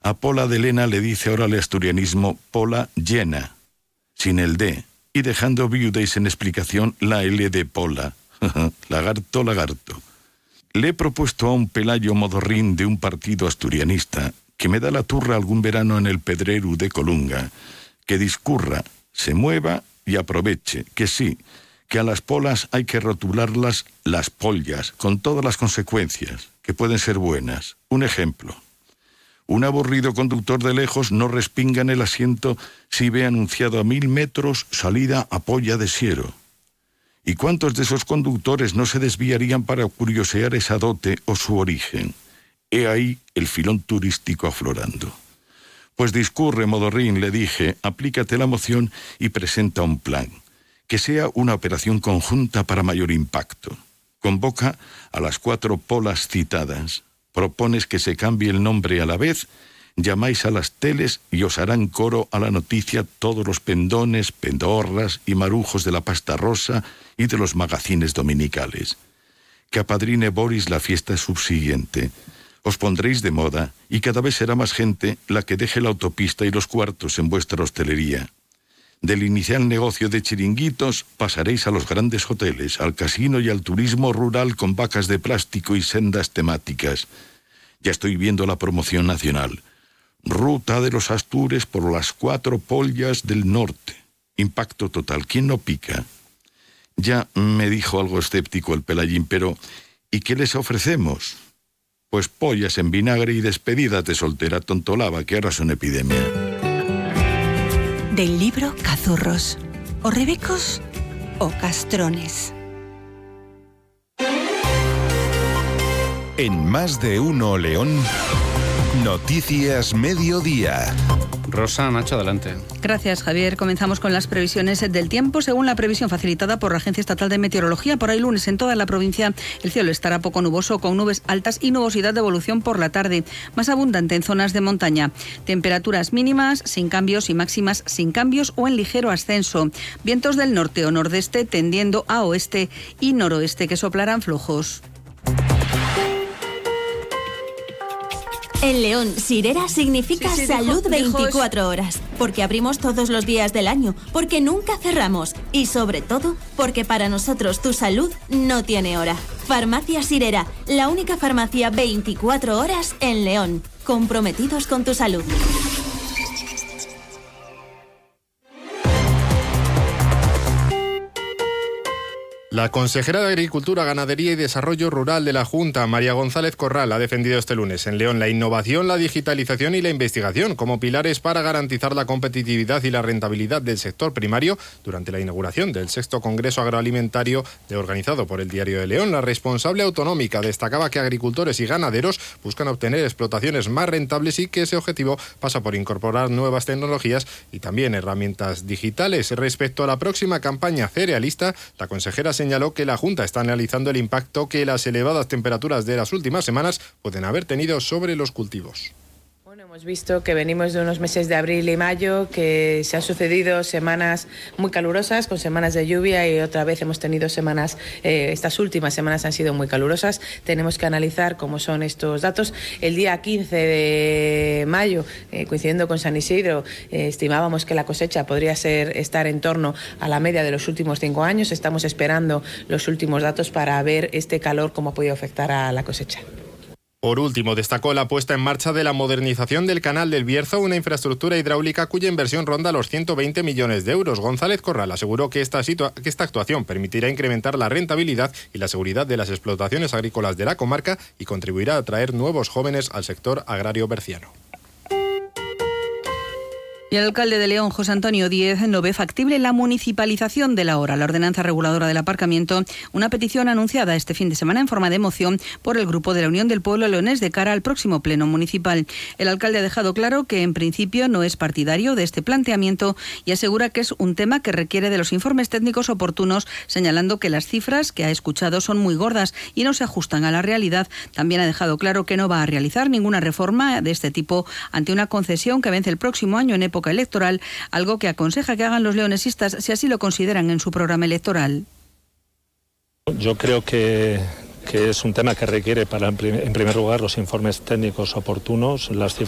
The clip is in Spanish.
A Pola de Lena le dice ahora el asturianismo Pola llena, sin el D, y dejando viuda y sin explicación la L de Pola. Lagarto, lagarto. Le he propuesto a un Pelayo Modorrín de un partido asturianista que me da la turra algún verano en el Pedreru de Colunga, que discurra, se mueva y aproveche, que sí, que a las polas hay que rotularlas las pollas, con todas las consecuencias, que pueden ser buenas. Un ejemplo. Un aburrido conductor de lejos no respinga en el asiento si ve anunciado a 1000 metros salida a Polla de Siero. ¿Y cuántos de esos conductores no se desviarían para curiosear esa dote o su origen? He ahí el filón turístico aflorando. Pues discurre, Modorrín, le dije, aplícate la moción y presenta un plan. Que sea una operación conjunta para mayor impacto. Convoca a las 4 polas citadas. Propones que se cambie el nombre a la vez, llamáis a las teles y os harán coro a la noticia todos los pendones, pendorras y marujos de la pasta rosa y de los magazines dominicales. Que apadrine Boris la fiesta subsiguiente. Os pondréis de moda y cada vez será más gente la que deje la autopista y los cuartos en vuestra hostelería. Del inicial negocio de chiringuitos pasaréis a los grandes hoteles, al casino y al turismo rural con vacas de plástico y sendas temáticas. Ya estoy viendo la promoción nacional. Ruta de los Astures por las 4 pollas del norte. Impacto total. ¿Quién no pica? Ya me dijo algo escéptico el Pelayín, pero ¿y qué les ofrecemos? Pues pollas en vinagre y despedidas de soltera tontolaba, que ahora son epidemia. Del libro Cazurros, o rebecos o castrones. En Más de Uno León, Noticias Mediodía. Rosa Nacho, adelante. Gracias, Javier. Comenzamos con las previsiones del tiempo. Según la previsión facilitada por la Agencia Estatal de Meteorología, por hoy lunes en toda la provincia el cielo estará poco nuboso, con nubes altas y nubosidad de evolución por la tarde, más abundante en zonas de montaña. Temperaturas mínimas sin cambios y máximas sin cambios o en ligero ascenso. Vientos del norte o nordeste tendiendo a oeste y noroeste que soplarán flojos. En León, Sirera significa salud 24 horas, porque abrimos todos los días del año, porque nunca cerramos y sobre todo porque para nosotros tu salud no tiene hora. Farmacia Sirera, la única farmacia 24 horas en León, comprometidos con tu salud. La consejera de Agricultura, Ganadería y Desarrollo Rural de la Junta, María González Corral, ha defendido este lunes en León la innovación, la digitalización y la investigación como pilares para garantizar la competitividad y la rentabilidad del sector primario durante la inauguración del 6º Congreso Agroalimentario organizado por el Diario de León. La responsable autonómica destacaba que agricultores y ganaderos buscan obtener explotaciones más rentables y que ese objetivo pasa por incorporar nuevas tecnologías y también herramientas digitales. Respecto a la próxima campaña cerealista, la consejera señaló que la Junta está analizando el impacto que las elevadas temperaturas de las últimas semanas pueden haber tenido sobre los cultivos. Bueno, hemos visto que venimos de unos meses de abril y mayo, que se han sucedido semanas muy calurosas, con semanas de lluvia, y otra vez hemos tenido semanas, estas últimas semanas han sido muy calurosas. Tenemos que analizar cómo son estos datos. El día 15 de mayo, coincidiendo con San Isidro, estimábamos que la cosecha podría estar en torno a la media de los últimos 5 años. Estamos esperando los últimos datos para ver este calor cómo ha podido afectar a la cosecha. Por último, destacó la puesta en marcha de la modernización del Canal del Bierzo, una infraestructura hidráulica cuya inversión ronda los 120 millones de euros. González Corral aseguró que esta actuación permitirá incrementar la rentabilidad y la seguridad de las explotaciones agrícolas de la comarca y contribuirá a atraer nuevos jóvenes al sector agrario berciano. Y el alcalde de León, José Antonio Díez, no ve factible la municipalización de la hora. La ordenanza reguladora del aparcamiento, una petición anunciada este fin de semana en forma de moción por el Grupo de la Unión del Pueblo Leonés de cara al próximo pleno municipal. El alcalde ha dejado claro que en principio no es partidario de este planteamiento y asegura que es un tema que requiere de los informes técnicos oportunos, señalando que las cifras que ha escuchado son muy gordas y no se ajustan a la realidad. También ha dejado claro que no va a realizar ninguna reforma de este tipo ante una concesión que vence el próximo año en época electoral, algo que aconseja que hagan los leonesistas si así lo consideran en su programa electoral. Yo creo que es un tema que requiere en primer lugar los informes técnicos oportunos, las